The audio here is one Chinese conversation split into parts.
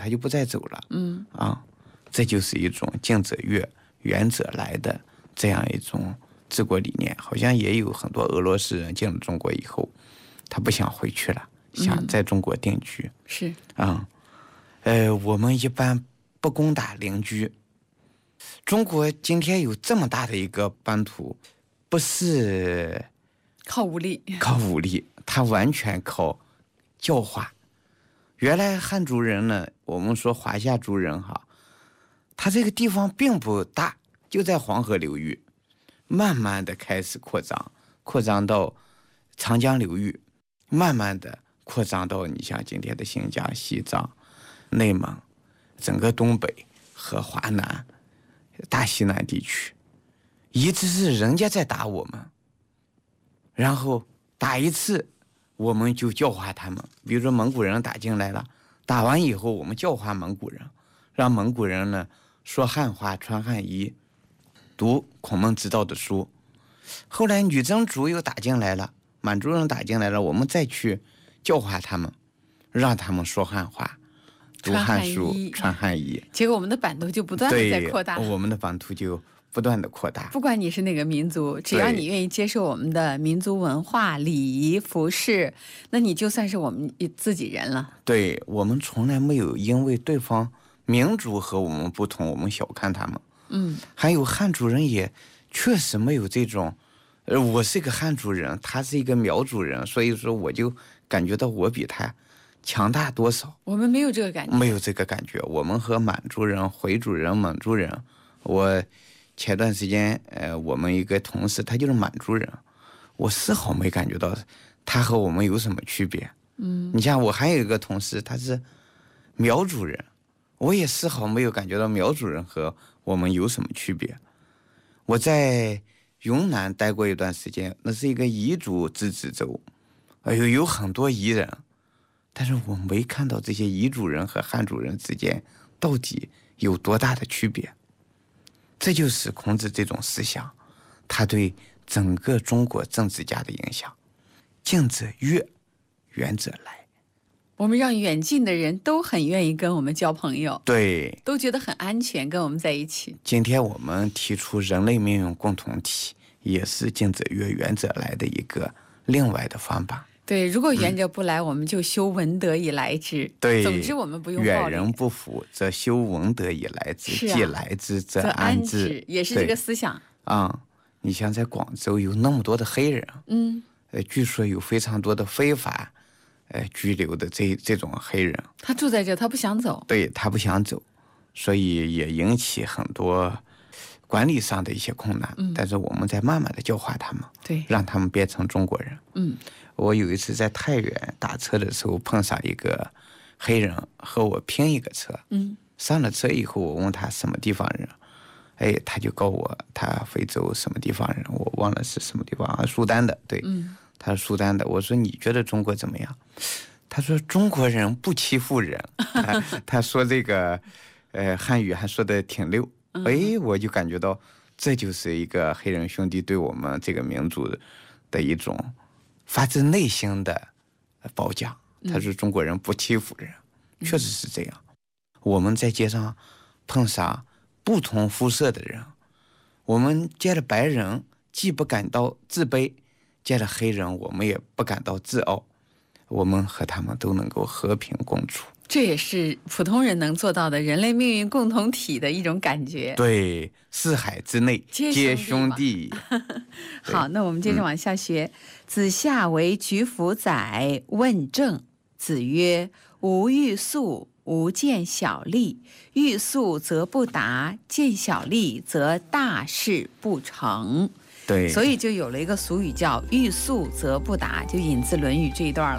他就不再走了。这就是一种近者悦，远者来的这样一种治国理念。好像也有很多俄罗斯人进了中国以后，他不想回去了，想在中国定居。 是我们一般不攻打邻居。中国今天有这么大的一个版图，不是靠武力， 它完全靠教化。原来汉族人呢，我们说华夏族人哈，他这个地方并不大，就在黄河流域，慢慢的开始扩张到长江流域，慢慢的扩张到你像今天的新疆、西藏、内蒙，整个东北和华南、大西南地区，一直是人家在打我们，然后打一次我们就教化他们。比如说蒙古人打进来了，打完以后我们教化蒙古人，让蒙古人呢说汉话、穿汉衣、读孔孟之道的书。后来女真族又打进来了，满族人打进来了，我们再去教化他们，让他们说汉话、读汉书、穿汉衣。 结果我们的版图就不断的在扩大。 我们的版图就不断的扩大。 不管你是哪个民族，只要你愿意接受我们的民族文化、礼仪、服饰，那你就算是我们自己人了。 对，我们从来没有因为对方民族和我们不同，我们小看他们。还有汉族人也确实没有这种，我是个汉族人，他是一个苗族人，所以说我就感觉到我比他强大多少。 我们没有这个感觉， 没有这个感觉。我们和满族人、回族人、蒙族人，我前段时间我们一个同事他就是满族人，我丝毫没感觉到他和我们有什么区别。你像我还有一个同事他是苗族人，我也丝毫没有感觉到苗族人和我们有什么区别。我在云南待过一段时间，那是一个彝族自治州，有很多彝人，但是我没看到这些彝族人和汉族人之间到底有多大的区别。这就是孔子这种思想，他对整个中国政治家的影响。近者悦，远者来。 我们让远近的人都很愿意跟我们交朋友， 对， 都觉得很安全跟我们在一起。 今天我们提出人类命运共同体，也是近者悦，远者来的一个另外的方法。 对，如果远者不来，我们就修文德以来之。 对， 总之我们不用远人不服，则修文德以来之，既来之则安之， 也是这个思想。 你像在广州有那么多的黑人，据说有非常多的非法拘留的这种黑人， 他住在这，他不想走。 对，他不想走，所以也引起很多管理上的一些困难。但是我们在慢慢的教化他们， 对， 让他们变成中国人。我有一次在太原打车的时候碰上一个黑人和我拼一个车，上了车以后我问他什么地方人，他就告我他非洲什么地方人，我忘了是什么地方，苏丹的。对，他是苏丹的。我说你觉得中国怎么样？他说中国人不欺负人。他说这个汉语还说得挺溜。我就感觉到这就是一个黑人兄弟对我们这个民族的一种发自内心的褒奖。他说中国人不欺负人，确实是这样。我们在街上碰上不同肤色的人，我们见了白人既不感到自卑，见了黑人我们也不感到自傲，我们和他们都能够和平共处。 这也是普通人能做到的人类命运共同体的一种感觉。 对，四海之内皆兄弟。 好，那我们接着往下学。子夏为菊甫宰，问政。子曰：吾欲速，吾见小利；欲速则不达，见小利则大事不成。 对， 所以就有了一个俗语叫欲速则不达，就引自《论语》这一段了。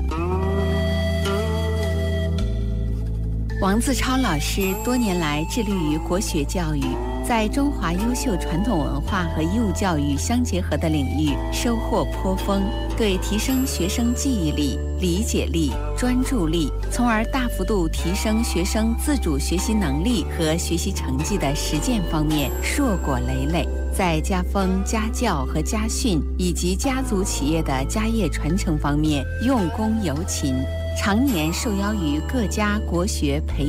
王自超老师多年来致力于国学教育，在中华优秀传统文化和义务教育相结合的领域收获颇丰，对提升学生记忆力、理解力、专注力，从而大幅度提升学生自主学习能力和学习成绩的实践方面硕果累累。在家风、家教和家训以及家族企业的家业传承方面用功尤勤，常年受邀于各家国学培